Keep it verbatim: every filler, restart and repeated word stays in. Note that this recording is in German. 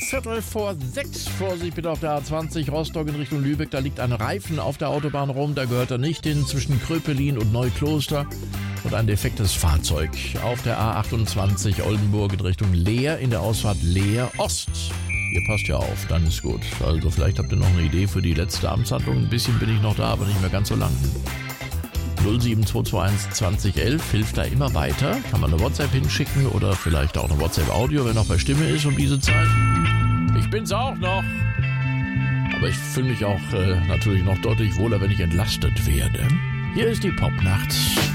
Viertel vor sechs. Vorsicht bitte auf der A zwanzig Rostock in Richtung Lübeck. Da liegt ein Reifen auf der Autobahn rum. Da gehört er nicht hin, zwischen Kröpelin und Neukloster. Und ein defektes Fahrzeug auf der A achtundzwanzig Oldenburg in Richtung Leer in der Ausfahrt Leer Ost. Ihr passt ja auf, dann ist gut. Also vielleicht habt ihr noch eine Idee für die letzte Amtshandlung. Ein bisschen bin ich noch da, aber nicht mehr ganz so lang. null sieben zwei zwei eins zwanzig elf hilft da immer weiter. Kann man eine WhatsApp hinschicken oder vielleicht auch eine WhatsApp-Audio, wenn noch bei Stimme ist um diese Zeit. Ich bin's auch noch. Aber ich fühle mich auch äh, natürlich noch deutlich wohler, wenn ich entlastet werde. Hier ist die Popnacht.